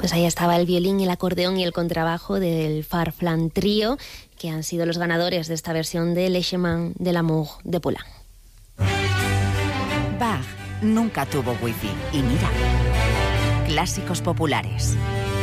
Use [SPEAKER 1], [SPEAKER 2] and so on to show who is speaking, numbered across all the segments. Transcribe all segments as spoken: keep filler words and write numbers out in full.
[SPEAKER 1] Pues ahí estaba el violín, el acordeón y el contrabajo del Farfán Trío, que han sido los ganadores de esta versión de Le Chemin de l'amour de Poulenc.
[SPEAKER 2] Bach nunca tuvo wifi y mira, clásicos populares.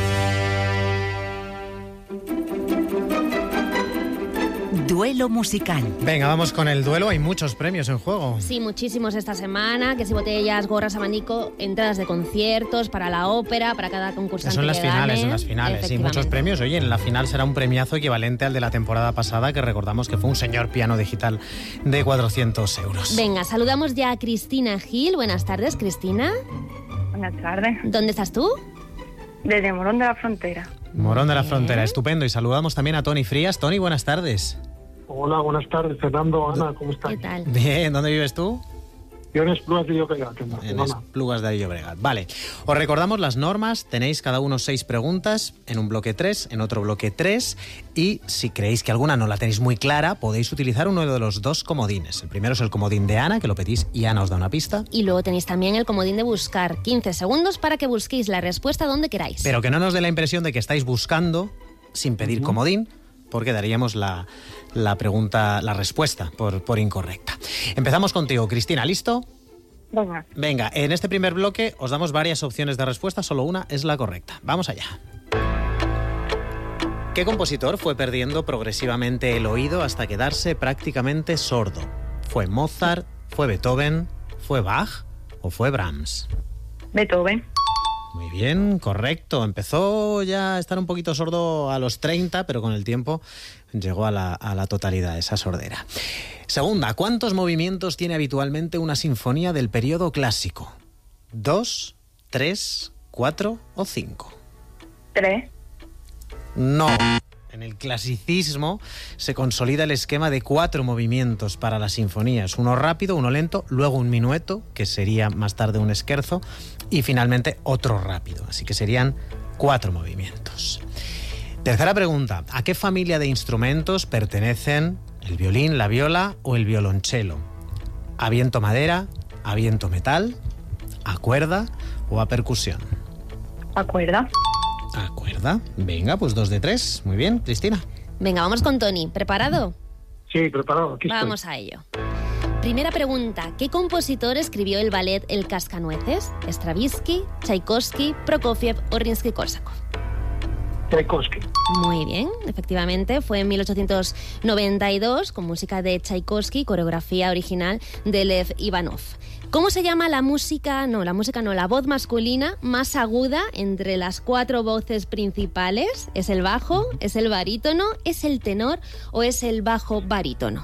[SPEAKER 2] Duelo musical.
[SPEAKER 3] Venga, vamos con el duelo. Hay muchos premios en juego.
[SPEAKER 1] Sí, muchísimos esta semana. Que si botellas, gorras, abanico, entradas de conciertos para la ópera, para cada concursante.
[SPEAKER 3] Son las
[SPEAKER 1] que
[SPEAKER 3] finales,
[SPEAKER 1] gane.
[SPEAKER 3] son las finales. Sí, muchos premios. Oye, en la final será un premiazo equivalente al de la temporada pasada, que recordamos que fue un señor piano digital de cuatrocientos euros.
[SPEAKER 1] Venga, saludamos ya a Cristina Gil. Buenas tardes, Cristina.
[SPEAKER 4] Buenas tardes.
[SPEAKER 1] ¿Dónde estás tú?
[SPEAKER 4] Desde Morón de la Frontera.
[SPEAKER 3] Morón de la Frontera, estupendo. Y saludamos también a Tony Frías. Tony, buenas tardes.
[SPEAKER 5] Hola, buenas tardes, Fernando, Ana, ¿cómo estás?
[SPEAKER 1] ¿Qué tal?
[SPEAKER 3] Bien, ¿dónde vives tú?
[SPEAKER 5] Yo en Esplugas de Llobregat, en Barcelona.
[SPEAKER 3] En Esplugas de Llobregat. Vale. Os recordamos las normas. Tenéis cada uno seis preguntas. En un bloque tres, en otro bloque tres. Y si creéis que alguna no la tenéis muy clara, podéis utilizar uno de los dos comodines. El primero es el comodín de Ana, que lo pedís y Ana os da una pista.
[SPEAKER 1] Y luego tenéis también el comodín de buscar. quince segundos para que busquéis la respuesta donde queráis.
[SPEAKER 3] Pero que no nos dé la impresión de que estáis buscando sin pedir uh-huh. comodín, porque daríamos la, la pregunta, la respuesta por, por incorrecta. Empezamos contigo, Cristina, ¿listo?
[SPEAKER 4] Venga.
[SPEAKER 3] Venga, en este primer bloque os damos varias opciones de respuesta, solo una es la correcta. Vamos allá. ¿Qué compositor fue perdiendo progresivamente el oído hasta quedarse prácticamente sordo? ¿Fue Mozart, fue Beethoven, fue Bach o fue Brahms?
[SPEAKER 4] Beethoven.
[SPEAKER 3] Muy bien, correcto. Empezó ya a estar un poquito sordo a los treinta, pero con el tiempo llegó a la, a la totalidad esa sordera. Segunda, ¿cuántos movimientos tiene habitualmente una sinfonía del periodo clásico? ¿Dos, tres, cuatro o cinco?
[SPEAKER 4] Tres.
[SPEAKER 3] No. En el clasicismo se consolida el esquema de cuatro movimientos para las sinfonías. Uno rápido, uno lento, luego un minueto, que sería más tarde un scherzo, y finalmente otro rápido. Así que serían cuatro movimientos. Tercera pregunta. ¿A qué familia de instrumentos pertenecen el violín, la viola o el violonchelo? ¿A viento madera, a viento metal, a cuerda o a percusión?
[SPEAKER 4] A cuerda.
[SPEAKER 3] ¿A cuerda? Venga, pues dos de tres. Muy bien, Cristina.
[SPEAKER 1] Venga, vamos con Tony. ¿Preparado?
[SPEAKER 5] Sí, preparado. Aquí estoy.
[SPEAKER 1] Vamos a ello. Primera pregunta. ¿Qué compositor escribió el ballet El Cascanueces? ¿Stravinsky, Tchaikovsky, Prokofiev o Rimsky-Korsakov?
[SPEAKER 5] Tchaikovsky.
[SPEAKER 1] Muy bien, efectivamente. Fue en mil ochocientos noventa y dos, con música de Tchaikovsky, coreografía original de Lev Ivanov. ¿Cómo se llama la música, no, la música no, la voz masculina más aguda entre las cuatro voces principales? ¿Es el bajo, es el barítono, es el tenor o es el bajo barítono?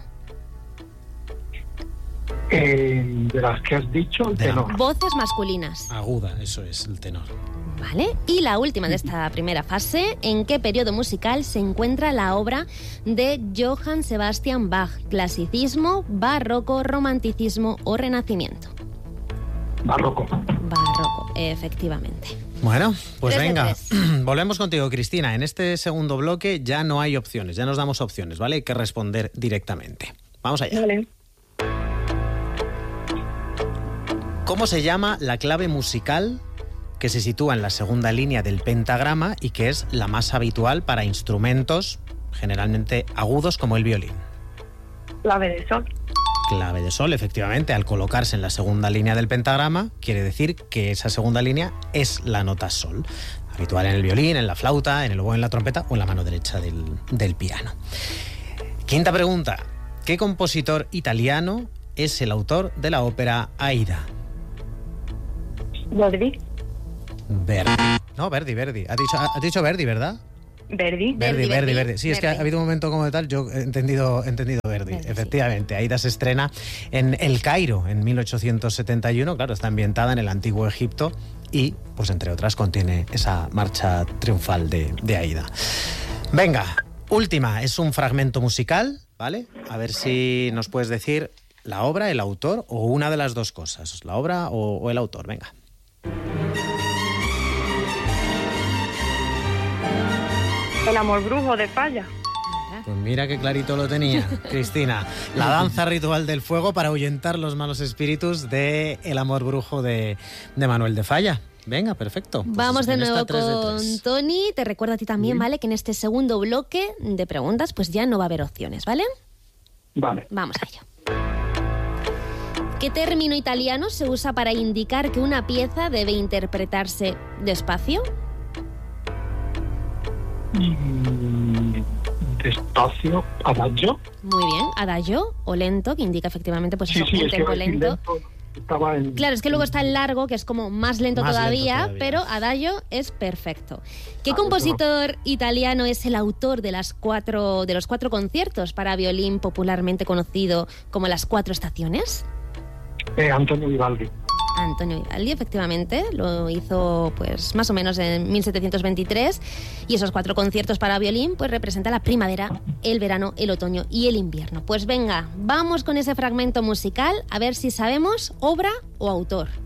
[SPEAKER 5] Eh, de las que has dicho, el tenor.
[SPEAKER 1] Voces masculinas.
[SPEAKER 3] Aguda, eso es, el tenor.
[SPEAKER 1] Vale, y la última de esta primera fase, ¿en qué periodo musical se encuentra la obra de Johann Sebastian Bach? ¿Clasicismo, barroco, romanticismo o renacimiento?
[SPEAKER 5] Barroco.
[SPEAKER 1] Barroco, efectivamente.
[SPEAKER 3] Bueno, pues
[SPEAKER 1] Tres de
[SPEAKER 3] venga,
[SPEAKER 1] tres.
[SPEAKER 3] Volvemos contigo, Cristina. En este segundo bloque ya no hay opciones, ya nos damos opciones, ¿vale? Hay que responder directamente. Vamos allá.
[SPEAKER 4] Vale.
[SPEAKER 3] ¿Cómo se llama la clave musical que se sitúa en la segunda línea del pentagrama y que es la más habitual para instrumentos generalmente agudos como el violín?
[SPEAKER 4] Clave de sol.
[SPEAKER 3] Clave de sol, efectivamente, al colocarse en la segunda línea del pentagrama, quiere decir que esa segunda línea es la nota sol, habitual en el violín, en la flauta, en el oboe, en la trompeta o en la mano derecha del, del piano. Quinta pregunta. ¿Qué compositor italiano es el autor de la ópera Aida?
[SPEAKER 4] Verdi.
[SPEAKER 3] Verdi. No, Verdi, Verdi. Has dicho, has dicho Verdi, ¿verdad?
[SPEAKER 4] Verdi.
[SPEAKER 3] Verdi, Verdi, Verdi. Sí, es que ha habido un momento como de tal, yo he entendido, he entendido Verdi.
[SPEAKER 1] Verdi,
[SPEAKER 3] efectivamente. Sí. Aida se estrena en El Cairo en mil ochocientos setenta y uno. Claro, está ambientada en el antiguo Egipto y, pues entre otras, contiene esa marcha triunfal de, de Aida. Venga, última. Es un fragmento musical, ¿vale? A ver si nos puedes decir la obra, el autor o una de las dos cosas. La obra o, o el autor. Venga.
[SPEAKER 4] El amor brujo de Falla.
[SPEAKER 3] Pues mira qué clarito lo tenía, Cristina. La danza ritual del fuego para ahuyentar los malos espíritus de El amor brujo de, de Manuel de Falla. Venga, perfecto. Pues
[SPEAKER 1] Vamos de
[SPEAKER 3] en
[SPEAKER 1] nuevo
[SPEAKER 3] esta tres de
[SPEAKER 1] con
[SPEAKER 3] tres.
[SPEAKER 1] Tony. Te recuerdo a ti también,
[SPEAKER 5] Sí.
[SPEAKER 1] ¿vale? Que en este segundo bloque de preguntas pues ya no va a haber opciones, ¿vale?
[SPEAKER 5] Vale.
[SPEAKER 1] Vamos a ello. ¿Qué término italiano se usa para indicar que una pieza debe interpretarse despacio?
[SPEAKER 5] Mm, despacio, adagio.
[SPEAKER 1] Muy bien, adagio o lento, que indica efectivamente pues
[SPEAKER 5] Sí,
[SPEAKER 1] eso,
[SPEAKER 5] sí,
[SPEAKER 1] un
[SPEAKER 5] es que
[SPEAKER 1] tempo
[SPEAKER 5] iba a decir
[SPEAKER 1] lento.
[SPEAKER 5] lento, estaba en...
[SPEAKER 1] Claro, es que luego está el largo, que es como más lento,
[SPEAKER 3] Más lento
[SPEAKER 1] todavía,
[SPEAKER 3] todavía.
[SPEAKER 1] pero adagio es perfecto. ¿Qué
[SPEAKER 5] Ah,
[SPEAKER 1] compositor italiano es el autor de las cuatro de los cuatro conciertos para violín popularmente conocido como las cuatro estaciones?
[SPEAKER 5] Eh, Antonio Vivaldi.
[SPEAKER 1] Antonio Vivaldi, efectivamente, lo hizo pues más o menos en mil setecientos veintitrés, y esos cuatro conciertos para violín pues representan la primavera, el verano, el otoño y el invierno. Pues venga, vamos con ese fragmento musical a ver si sabemos obra o autor.